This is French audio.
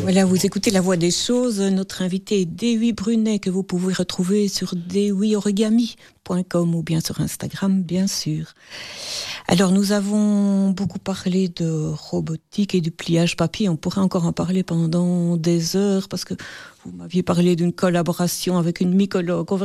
Voilà, vous écoutez La Voix des Choses. Notre invité est Dewi Brunet, que vous pouvez retrouver sur dewiorigami.com ou bien sur Instagram, bien sûr. Alors, nous avons beaucoup parlé de robotique et du pliage papier. On pourrait encore en parler pendant des heures parce que vous m'aviez parlé d'une collaboration avec une mycologue.